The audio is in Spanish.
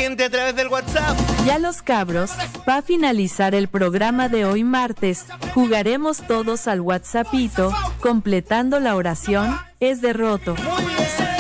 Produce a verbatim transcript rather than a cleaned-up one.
gente a través del WhatsApp. Ya los cabros, para finalizar el programa de hoy martes, jugaremos todos al WhatsAppito, completando la oración, es derroto. Muy bien.